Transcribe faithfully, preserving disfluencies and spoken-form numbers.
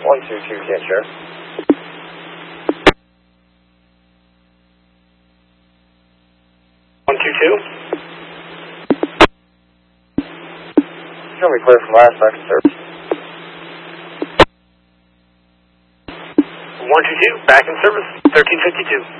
one two two, can't share. one two two. Show me clear from last back in service. one two two, back in service, thirteen fifty-two.